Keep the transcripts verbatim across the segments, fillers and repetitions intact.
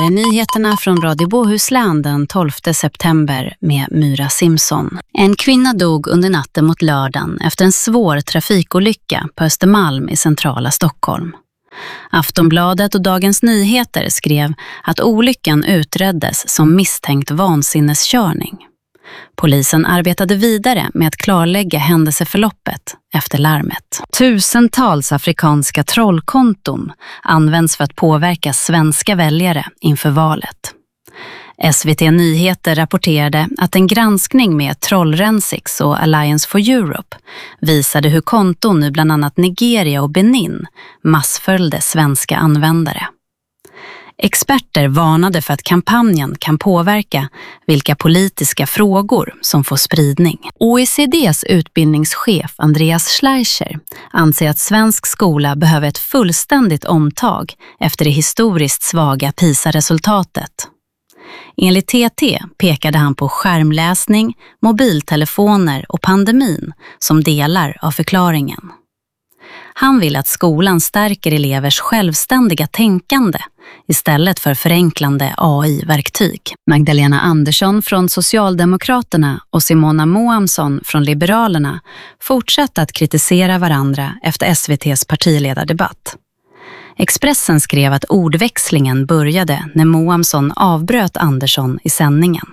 här är nyheterna från Radio Bohuslän den tolfte september med Myra Simson. En kvinna dog under natten mot lördagen efter en svår trafikolycka på Östermalm i centrala Stockholm. Aftonbladet och Dagens Nyheter skrev att olyckan utreddes som misstänkt vansinneskörning. Polisen arbetade vidare med att klarlägga händelseförloppet efter larmet. Tusentals afrikanska trollkonton används för att påverka svenska väljare inför valet. S V T Nyheter rapporterade att en granskning med Trollrensix och Alliance for Europe visade hur konton i bland annat Nigeria och Benin massföljde svenska användare. Experter varnade för att kampanjen kan påverka vilka politiska frågor som får spridning. O E C D:s utbildningschef Andreas Schleicher anser att svensk skola behöver ett fullständigt omtag efter det historiskt svaga PISA-resultatet. Enligt T T pekade han på skärmläsning, mobiltelefoner och pandemin som delar av förklaringen. Han vill att skolan stärker elevers självständiga tänkande istället för förenklande A I-verktyg. Magdalena Andersson från Socialdemokraterna och Simona Moamsson från Liberalerna fortsatte att kritisera varandra efter S V T:s partiledardebatt. Expressen skrev att ordväxlingen började när Moamsson avbröt Andersson i sändningen.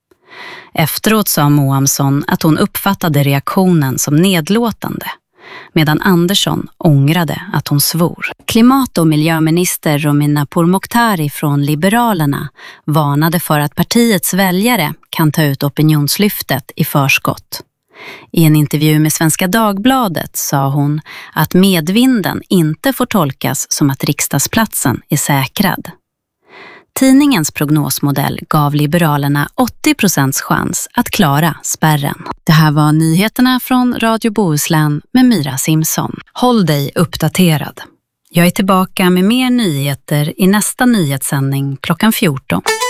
Efteråt sa Moamsson att hon uppfattade reaktionen som nedlåtande, medan Andersson ångrade att hon svor. Klimat- och miljöminister Romina Pourmokhtari från Liberalerna varnade för att partiets väljare kan ta ut opinionslyftet i förskott. I en intervju med Svenska Dagbladet sa hon att medvinden inte får tolkas som att riksdagsplatsen är säkrad. Tidningens prognosmodell gav Liberalerna åttio procents chans att klara spärren. Det här var nyheterna från Radio Bohuslän med Myra Simson. Håll dig uppdaterad. Jag är tillbaka med mer nyheter i nästa nyhetssändning klockan fjorton.